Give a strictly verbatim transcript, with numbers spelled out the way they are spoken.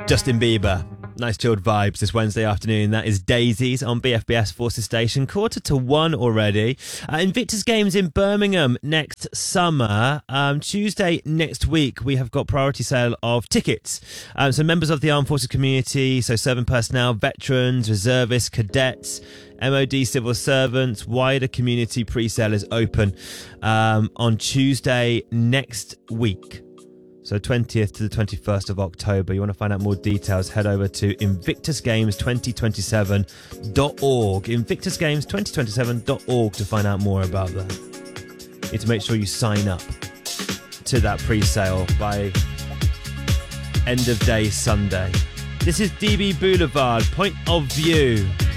Justin Bieber. Nice chilled vibes this Wednesday afternoon. That is Daisies on B F B S Forces Station. Quarter to one already. Uh, Invictus Games in Birmingham next summer. Um, Tuesday next week, we have got priority sale of tickets. Um, so members of the armed forces community, so serving personnel, veterans, reservists, cadets, M O D civil servants, wider community pre-sale is open um, on Tuesday next week. So twentieth to the twenty-first of October. You want to find out more details, head over to invictus games twenty twenty-seven dot org. invictus games twenty twenty-seven dot org to find out more about that. You need to make sure you sign up to that pre-sale by end of day Sunday. This is D B Boulevard, Point of View.